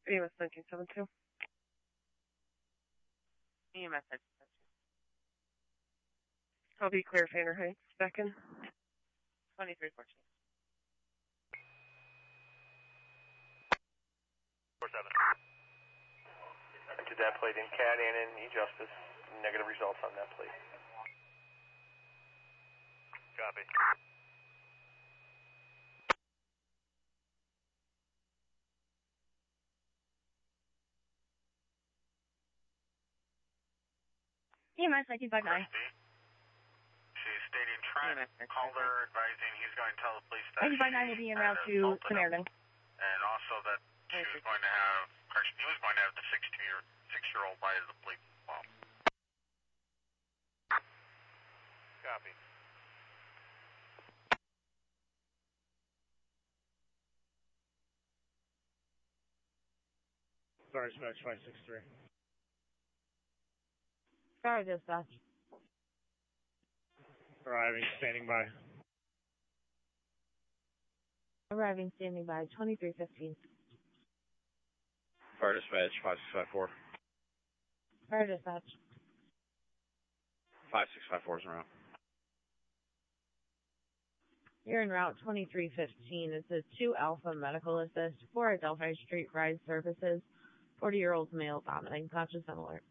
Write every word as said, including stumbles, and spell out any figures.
E M S nineteen seventy-two. E M S nineteen seventy-two. I'll be clear, Fainer Heights. Back in. twenty-three fourteen. four seven. To that plate in Cat and in E-Justice. Negative results on that plate. Copy. E M S nineteen fifty-nine. She's stating Trent called her advising he's going to tell the police that nineteen fifty-nine will be en route to Samaritan. And also that she was going to have, or he was going to have the sixteen-year, six-year-old by the police as well. Copy. Sorry, Smash five six three. Sorry, dispatch. Arriving, standing by. Arriving, standing by, twenty-three fifteen. Fire dispatch, five six five four. Fire dispatch. five six five four is around. You're en route twenty-three fifteen. It says two Alpha Medical Assist, four Adelphi Street Ride Services, forty-year-old male vomiting, conscious and alert.